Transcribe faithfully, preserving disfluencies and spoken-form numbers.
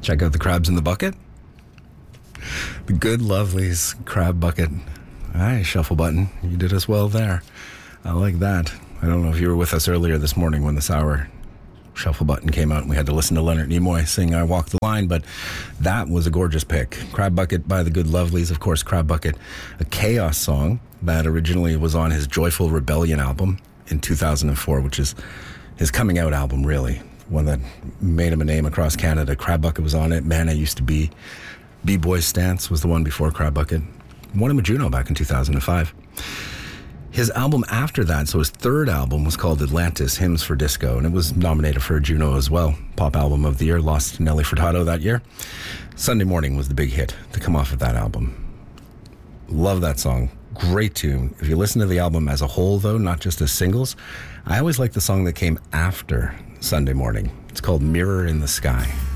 Check out the Crabs in the Bucket. The Good Lovelies Crab Bucket. Aye, Shuffle Button. You did us well there. I like that. I don't know if you were with us earlier this morning when this hour Shuffle Button came out and we had to listen to Leonard Nimoy sing I Walk the Line, but that was a gorgeous pick. Crab Bucket by the Good Lovelies. Of course, Crab Bucket, a Chaos song that originally was on his Joyful Rebellion album in two thousand four, which is his coming out album, really. One that made him a name across Canada. Crab Bucket was on it. Man, I Used to Be. B-Boy Stance was the one before Crab Bucket. Won him a Juno back in two thousand five. His album after that, so his third album, was called Atlantis, Hymns for Disco, and it was nominated for a Juno as well. Pop Album of the Year, lost to Nelly Furtado that year. Sunday Morning was the big hit to come off of that album. Love that song. Great tune. If you listen to the album as a whole, though, not just as singles, I always like the song that came after Sunday Morning. It's called Mirror in the Sky.